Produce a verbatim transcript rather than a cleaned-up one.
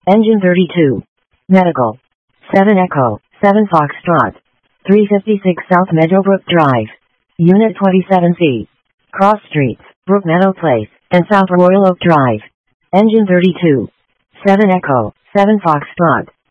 Engine thirty-two. Medical. seven Echo, seven Foxtrot. three fifty-six South Meadowbrook Drive. Unit twenty-seven C. Cross Streets, Brook Meadow Place, and South Royal Oak Drive. Engine thirty-two. seven Echo, seven Foxtrot.